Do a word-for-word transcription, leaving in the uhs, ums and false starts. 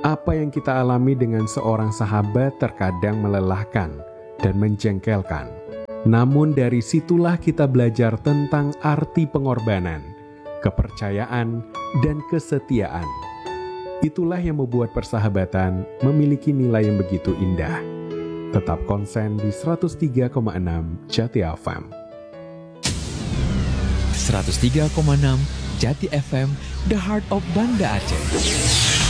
Apa yang kita alami dengan seorang sahabat terkadang melelahkan dan menjengkelkan. Namun dari situlah kita belajar tentang arti pengorbanan, kepercayaan, dan kesetiaan. Itulah yang membuat persahabatan memiliki nilai yang begitu indah. Tetap konsen di seratus tiga koma enam Jati F M. seratus tiga koma enam Jati F M, The Heart of Banda Aceh.